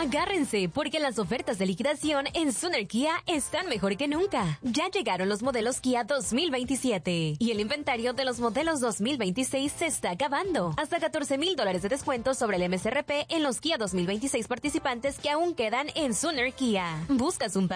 Agárrense, porque las ofertas de liquidación en Suner Kia están mejor que nunca. Ya llegaron los modelos Kia 2027 y el inventario de los modelos 2026 se está acabando. Hasta $14,000 de descuento sobre el MSRP en los Kia 2026 participantes que aún quedan en Suner Kia. ¿Buscas un